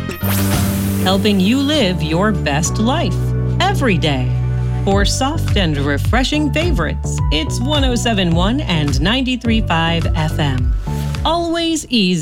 Helping you live your best life every day. For soft and refreshing favorites, it's 107.1 and 93.5 FM. Always easy.